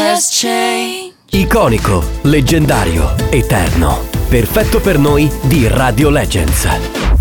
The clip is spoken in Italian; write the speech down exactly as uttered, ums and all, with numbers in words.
has changed. Iconico, leggendario, eterno. Perfetto per noi di Radio Legends.